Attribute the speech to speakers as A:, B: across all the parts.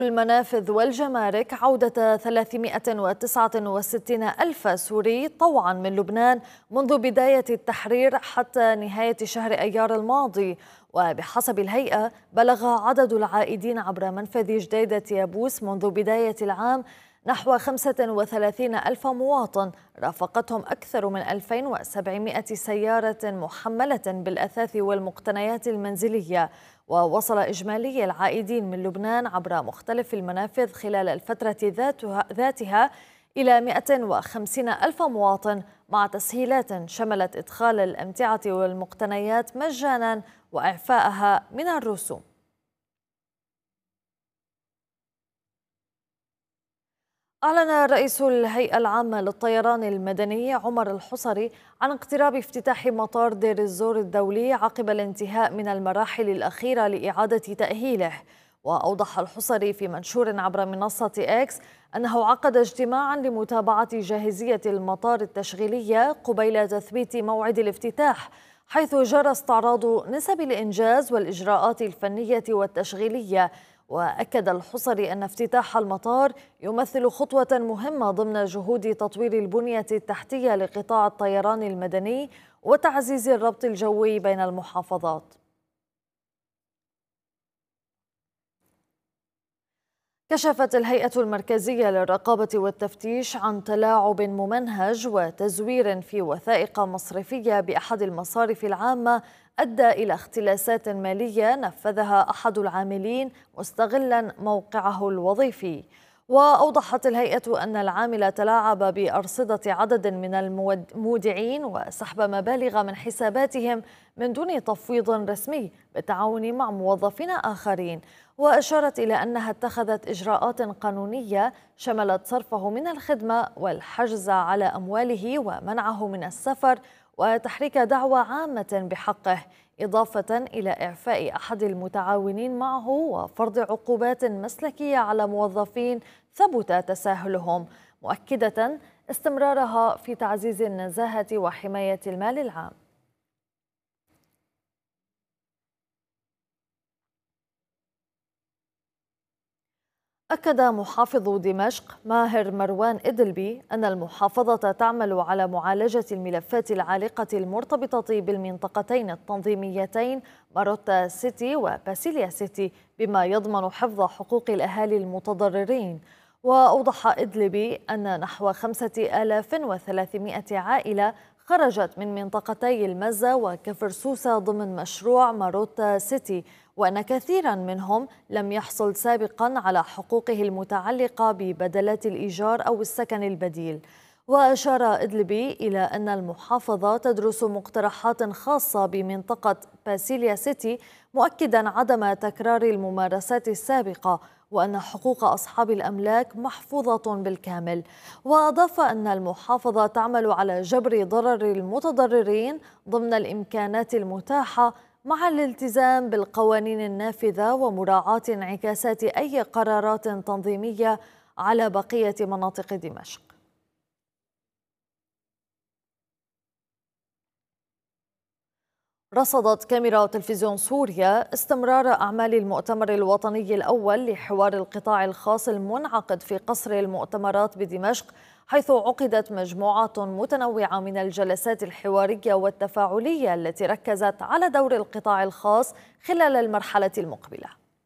A: المنافذ والجمارك عودة 369 ألف سوري طوعا من لبنان منذ بداية التحرير حتى نهاية شهر أيار الماضي. وبحسب الهيئة بلغ عدد العائدين عبر منفذ جديدة يابوس منذ بداية العام نحو 35 ألف مواطن، رافقتهم أكثر من 2700 سيارة محملة بالأثاث والمقتنيات المنزلية. ووصل إجمالي العائدين من لبنان عبر مختلف المنافذ خلال الفترة ذاتها إلى 150 ألف مواطن، مع تسهيلات شملت إدخال الأمتعة والمقتنيات مجانا وإعفائها من الرسوم. أعلن رئيس الهيئة العامة للطيران المدني عمر الحصري عن اقتراب افتتاح مطار دير الزور الدولي عقب الانتهاء من المراحل الأخيرة لإعادة تأهيله. وأوضح الحصري في منشور عبر منصة إكس أنه عقد اجتماعا لمتابعة جاهزية المطار التشغيلية قبيل تثبيت موعد الافتتاح، حيث جرى استعراض نسب الإنجاز والإجراءات الفنية والتشغيلية. وأكد الحصري أن افتتاح المطار يمثل خطوة مهمة ضمن جهود تطوير البنية التحتية لقطاع الطيران المدني وتعزيز الربط الجوي بين المحافظات. كشفت الهيئة المركزية للرقابة والتفتيش عن تلاعب ممنهج وتزوير في وثائق مصرفية بأحد المصارف العامة أدى إلى اختلاسات مالية نفذها أحد العاملين مستغلا موقعه الوظيفي. وأوضحت الهيئة أن العامل تلاعب بأرصدة عدد من المودعين وسحب مبالغ من حساباتهم من دون تفويض رسمي بالتعاون مع موظفين آخرين. وأشارت إلى أنها اتخذت إجراءات قانونية شملت صرفه من الخدمة والحجز على أمواله ومنعه من السفر وتحريك دعوى عامة بحقه، إضافة إلى إعفاء أحد المتعاونين معه وفرض عقوبات مسلكية على موظفين ثبت تساهلهم، مؤكدة استمرارها في تعزيز النزاهة وحماية المال العام. أكد محافظ دمشق ماهر مروان إدلبي أن المحافظة تعمل على معالجة الملفات العالقة المرتبطة بالمنطقتين التنظيميتين ماروتا سيتي وباسيليا سيتي بما يضمن حفظ حقوق الأهالي المتضررين. وأوضح إدلبي أن نحو 5300 عائلة خرجت من منطقتي المزة وكفر سوسة ضمن مشروع ماروتا سيتي، وأن كثيرا منهم لم يحصل سابقا على حقوقه المتعلقة ببدلات الإيجار أو السكن البديل. وأشار إدلبي إلى أن المحافظة تدرس مقترحات خاصة بمنطقة باسيليا سيتي، مؤكدا عدم تكرار الممارسات السابقة وأن حقوق أصحاب الأملاك محفوظة بالكامل. وأضاف أن المحافظة تعمل على جبر ضرر المتضررين ضمن الإمكانات المتاحة مع الالتزام بالقوانين النافذة ومراعاة انعكاسات أي قرارات تنظيمية على بقية مناطق دمشق. رصدت كاميرا تلفزيون سوريا استمرار أعمال المؤتمر الوطني الأول لحوار القطاع الخاص المنعقد في قصر المؤتمرات بدمشق، حيث عقدت مجموعات متنوعة من الجلسات الحوارية والتفاعلية التي ركزت على دور القطاع الخاص خلال المرحلة المقبلة.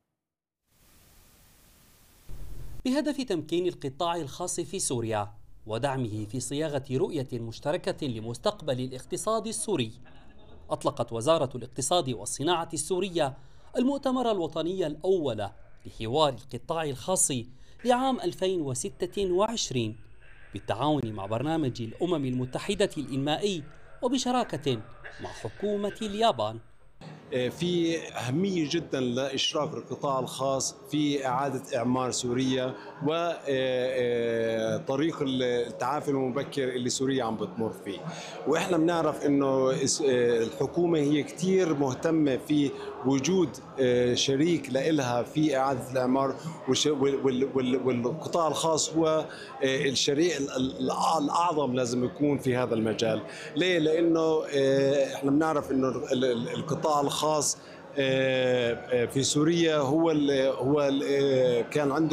B: بهدف تمكين القطاع الخاص في سوريا ودعمه في صياغة رؤية مشتركة لمستقبل الاقتصاد السوري، أطلقت وزارة الاقتصاد والصناعة السورية المؤتمر الوطني الأول لحوار القطاع الخاص لعام 2026 بالتعاون مع برنامج الأمم المتحدة الإنمائي وبشراكة مع حكومة اليابان.
C: في أهمية جدا لإشراك القطاع الخاص في إعادة إعمار سوريا وطريق التعافي المبكر اللي سوريا عم بتمر فيه. وإحنا بنعرف إنه الحكومة هي كتير مهتمة في وجود شريك لإلها في إعادة الإعمار، والقطاع الخاص هو الشريك الأعظم لازم يكون في هذا المجال. ليه؟ لأنه إحنا بنعرف إنه القطاع الخاص في سوريا هو كان عنده